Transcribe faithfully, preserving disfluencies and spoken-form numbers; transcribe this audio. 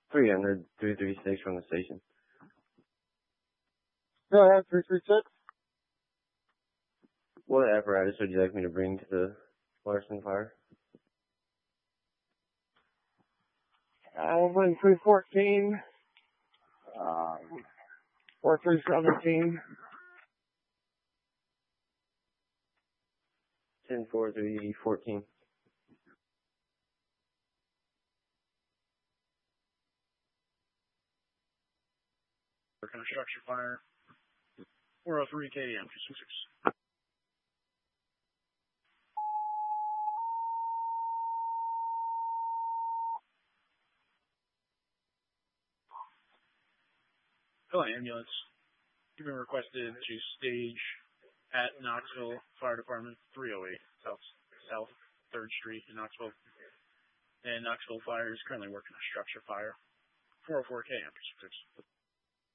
three hundred, three three six from the station. Go ahead, three three six. What apparatus would you like me to bring to the Larson fire? Uh, one three fourteen. Um, four three seventeen. ten four three fourteen. Working on structure fire. four oh three K M, two six six. Hello, ambulance. You've been requested to stage at Knoxville Fire Department three oh eight South South third Street in Knoxville. And Knoxville Fire is currently working on structure fire. four oh four K M, two six six.